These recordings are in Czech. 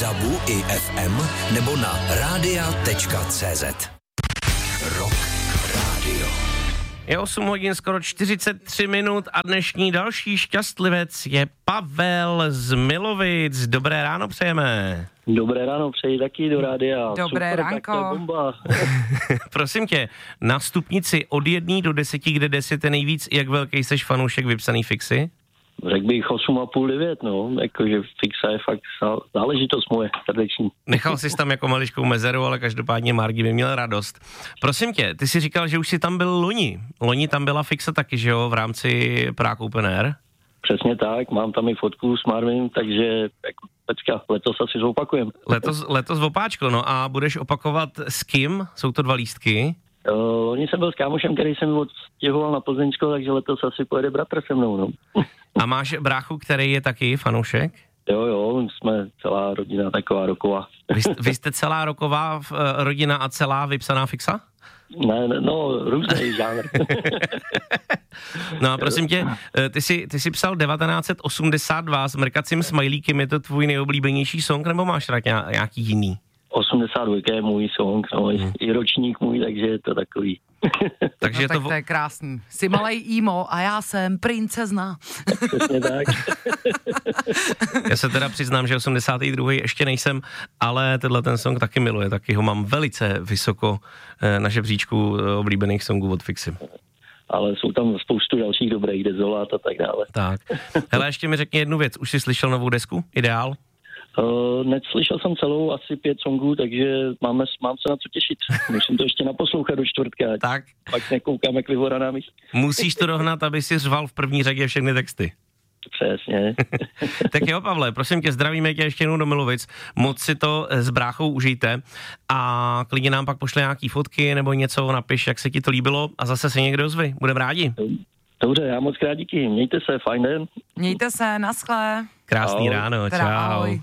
DABu i FM nebo na radia.cz. Rock Radio. Je 8 hodin, skoro 43 minut a dnešní další šťastlivec je Pavel z Milovic. Dobré ráno přejeme. Dobré ráno, přeji taky do rádia. Dobré super, ránko. Tak to je bomba. Prosím tě, na stupnici od 1 do 10, kde 10 je nejvíc, jak velký seš fanoušek vypsaný Fixy? Řekl bych 8,5, 9, no. Jakože Fixa je fakt záležitost moje srdeční. Nechal jsi tam jako maličkou mezeru, ale každopádně Margi by měl radost. Prosím tě, ty jsi říkal, že už jsi tam byl loni. Loni tam byla Fixa taky, že jo, v rámci Prague Open Air? Přesně tak, mám tam i fotku s Marvin, takže jako teďka letos asi zopakujem. Letos opáčko, no a budeš opakovat s kým? Jsou to 2 lístky? Loni jsem byl s kámošem, který jsem odstěhoval na Plzeňsko, takže letos asi pojede bratr se mnou, no. A máš bráchu, který je taky fanoušek? Jo, jsme celá rodina taková roková. Vy jste celá roková rodina a celá vypsaná Fixa? Ne, no, různý žánr. No a prosím tě, ty jsi psal 1982 s mrkacím smajlíkem, je to tvůj nejoblíbenější song, nebo máš rád nějaký jiný? 82 je můj song, no, i ročník můj, takže je to takový. Takže no, tak to je krásný. Jsi malej emo a já jsem princezna. Přesně tak. Já se teda přiznám, že 82. ještě nejsem, ale tenhle ten song taky miluje, taky ho mám velice vysoko na žebříčku oblíbených songů od Fixy. Ale jsou tam spoustu dalších dobrých, Desolát a tak dále. Tak. Hele, ještě mi řekni jednu věc, už jsi slyšel novou desku? Ideál? Neslyšel jsem celou, asi 5 songů, takže mám se na co těšit. Musím to ještě naposlouchat do čtvrtka, tak. Pak nekoukám jak vyhoraná míst. Musíš to dohnat, aby si řval v první řadě všechny texty. Přesně. Tak jo, Pavle, prosím tě, zdravíme tě ještě jednou do Milovic, moc si to s bráchou užijte a klidně nám pak pošle nějaký fotky nebo něco, napiš, jak se ti to líbilo a zase se někdo ozvi, budeme rádi. Dobře, já moc krát díky, mějte se, fajn den. Mějte se, naschle. Krásný ahoj. ráno, Teda čau. ahoj.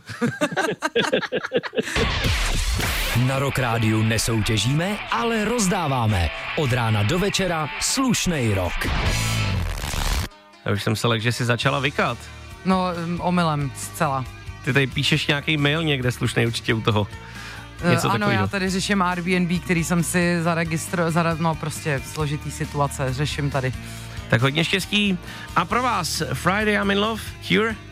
Na Rock Rádiu nesoutěžíme, ale rozdáváme. Od rána do večera slušnej rock. Já už jsem se lek, že jsi začala vykat. No, omylem, zcela. Ty tady píšeš nějaký mail někde slušnej určitě u toho. Něco Ano, takovýho. já tady řeším Airbnb, který jsem si zaregistroval, no prostě složitý situace, řeším tady. Tak hodně štěstí. A pro vás Friday I'm in Love, Cure.